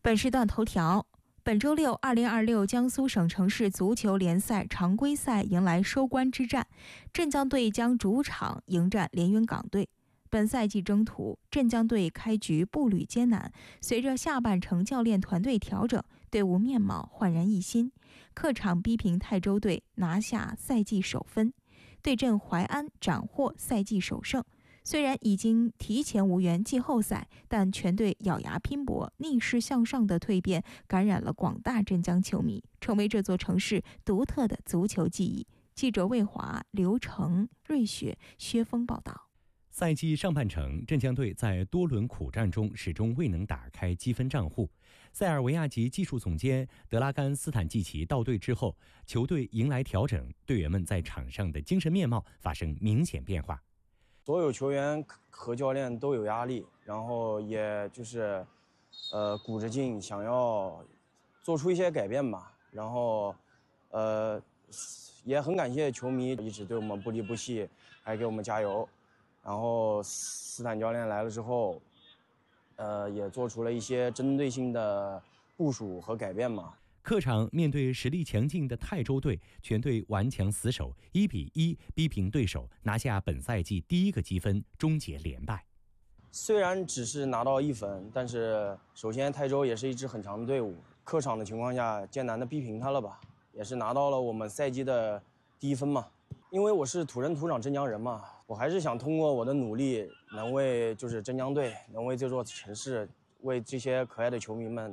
本时段头条：本周六，2026江苏省城市足球联赛常规赛迎来收官之战，镇江队将主场迎战连云港队。本赛季征途，镇江队开局步履艰难，随着下半程教练团队调整，队伍面貌焕然一新。客场逼平泰州队，拿下赛季首分，对阵淮安斩获赛季首胜。虽然已经提前无缘季后赛，但全队咬牙拼搏、逆势向上的蜕变感染了广大镇江球迷，成为这座城市独特的足球记忆。记者魏华、刘成、瑞雪、薛峰报道。 赛季上半程，镇江队在多轮苦战中始终未能打开积分账户。塞尔维亚籍技术总监德拉甘斯坦季奇到队之后，球队迎来调整，队员们在场上的精神面貌发生明显变化。 所有球员和教练都有压力，然后也就是鼓着劲想要做出一些改变吧。然后也很感谢球迷一直对我们不离不弃，还给我们加油。然后斯坦教练来了之后，也做出了一些针对性的部署和改变嘛。 客场面对实力强劲的泰州队，全队顽强死守，1-1逼平对手，拿下本赛季第一个积分，终结连败。 虽然只是拿到1分，但是首先泰州也是一支很强的队伍，客场的情况下艰难的逼平他了吧，也是拿到了我们赛季的第1分嘛。因为我是土生土长镇江人嘛，我还是想通过我的努力，能为镇江队，能为这座城市，为这些可爱的球迷们